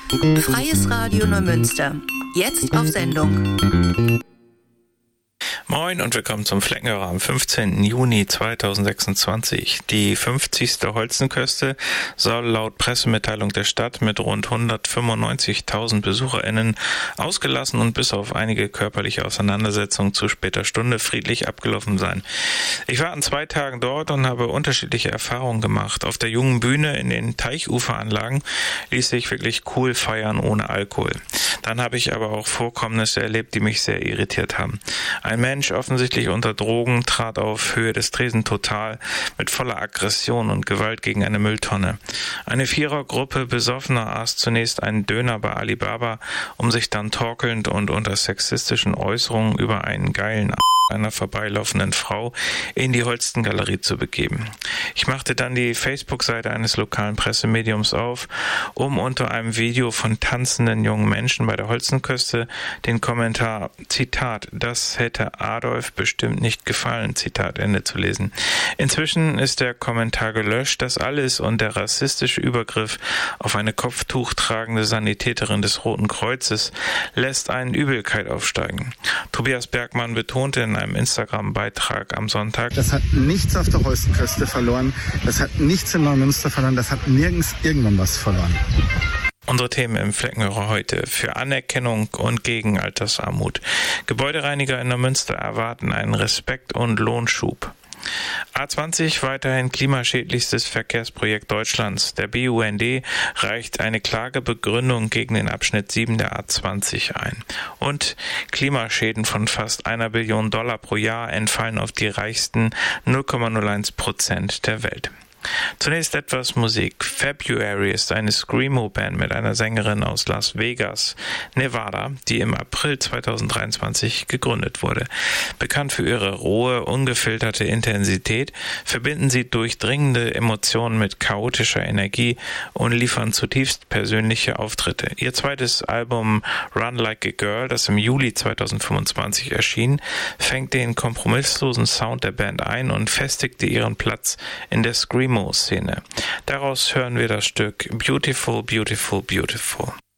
Freies Radio Neumünster. Jetzt auf Sendung. Moin und willkommen zum Fleckenhörer am 15. Juni 2026. Die 50. Holzenköste soll laut Pressemitteilung der Stadt mit rund 195.000 BesucherInnen ausgelassen und bis auf einige körperliche Auseinandersetzungen zu später Stunde friedlich abgelaufen sein. Ich war an 2 Tagen dort und habe unterschiedliche Erfahrungen gemacht. Auf der jungen Bühne in den Teichuferanlagen ließ sich wirklich cool feiern ohne Alkohol. Dann habe ich aber auch Vorkommnisse erlebt, die mich sehr irritiert haben. Ein Mensch, offensichtlich unter Drogen, trat auf Höhe des Tresen Total mit voller Aggression und Gewalt gegen eine Mülltonne. Eine Vierergruppe Besoffener aß zunächst einen Döner bei Alibaba, um sich dann torkelnd und unter sexistischen Äußerungen über einen geilen einer vorbeilaufenden Frau in die Holsten-Galerie zu begeben. Ich machte dann die Facebook-Seite eines lokalen Pressemediums auf, um unter einem Video von tanzenden jungen Menschen bei der Holstenküste den Kommentar, Zitat, das hätte Adolf bestimmt nicht gefallen, Zitat Ende zu lesen. Inzwischen ist der Kommentar gelöscht, das alles und der rassistische Übergriff auf eine Kopftuch tragende Sanitäterin des Roten Kreuzes lässt einen Übelkeit aufsteigen. Tobias Bergmann betonte in einem Instagram-Beitrag am Sonntag: Das hat nichts auf der Holstenküste verloren, das hat nichts in Neumünster verloren, das hat nirgends irgendwann was verloren. Unsere Themen im Fleckenhörer heute: für Anerkennung und gegen Altersarmut. Gebäudereiniger in Neumünster erwarten einen Respekt- und Lohnschub. A20 weiterhin klimaschädlichstes Verkehrsprojekt Deutschlands. Der BUND reicht eine Klagebegründung gegen den Abschnitt 7 der A20 ein. Und Klimaschäden von fast $1 Billion pro Jahr entfallen auf die reichsten 0,01% der Welt. Zunächst etwas Musik. February ist eine Screamo-Band mit einer Sängerin aus Las Vegas, Nevada, die im April 2023 gegründet wurde. Bekannt für ihre rohe, ungefilterte Intensität, verbinden sie durchdringende Emotionen mit chaotischer Energie und liefern zutiefst persönliche Auftritte. Ihr zweites Album Run Like a Girl, das im Juli 2025 erschien, fängt den kompromisslosen Sound der Band ein und festigte ihren Platz in der Screamo-Szene. Daraus hören wir das Stück Beautiful, Beautiful, Beautiful.